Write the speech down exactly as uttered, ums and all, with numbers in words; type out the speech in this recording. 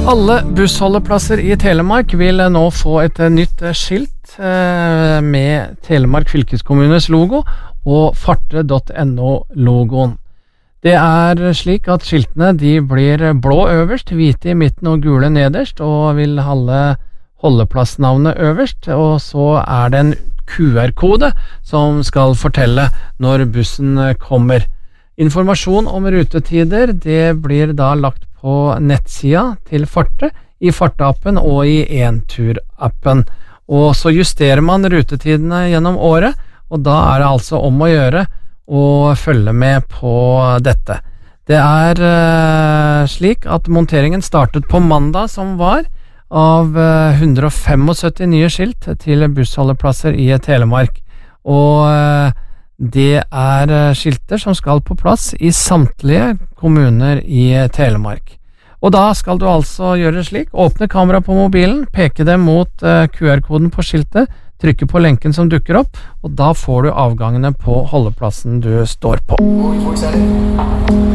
Alle bussholdeplasser i Telemark vil nå få et nytt skilt med Telemark fylkeskommunes logo og farte punktum no logoen. Det er slik at skiltene de blir blå øverst, hvite i midten og gule nederst, og vil holde holdeplassnavnet øverst, og så er det en Q R-kode som skal fortelle når bussen kommer. Informasjon om rutetider det blir da lagt på nettsida til Farte, i Farte-appen og i Entur-appen. Og så justerer man rutetidene gjennom året, og da er det altså om å gjøre å følge med på dette. Det er uh, slik at monteringen startet på mandag som var, av uh, hundre og syttifem nye skilt til bussholdeplasser i Telemark. Og uh, det er skilter som skal på plass i samtlige kommuner i Telemark. Og da skal du altså gjøre slik: åpne kamera på mobilen, peke det mot uh, Q R-koden på skiltet, trykke på lenken som dukker opp, og da får du avgangene på holdeplassen du står på.